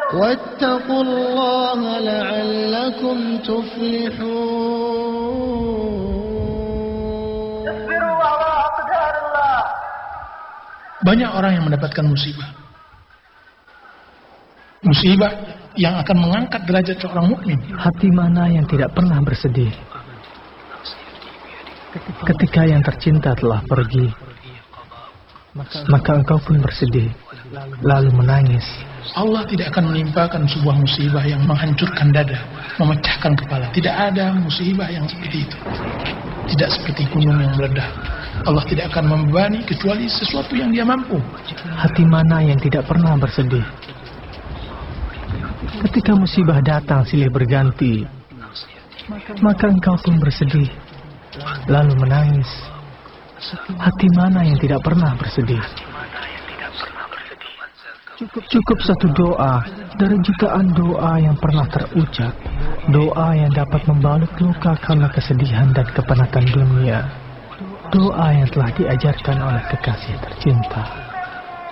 واتقوا الله لعلكم تفلحون. Banyak orang yang mendapatkan musibah. Musibah yang akan mengangkat derajat seorang mukmin. Hati mana yang tidak pernah bersedih ketika yang tercinta telah pergi, maka engkau pun bersedih, lalu menangis. Allah tidak akan menimpakan sebuah musibah yang menghancurkan dada, memecahkan kepala. Tidak ada musibah yang seperti itu. Tidak seperti gunung yang meledak. Allah tidak akan membebani kecuali sesuatu yang Dia mampu. Hati mana yang tidak pernah bersedih ketika musibah datang silih berganti, maka engkau pun bersedih, lalu menangis. Hati mana yang tidak pernah bersedih? Cukup satu doa dari jutaan doa yang pernah terucap, doa yang dapat membalut luka karena kesedihan dan kepenatan dunia, doa yang telah diajarkan oleh kekasih tercinta.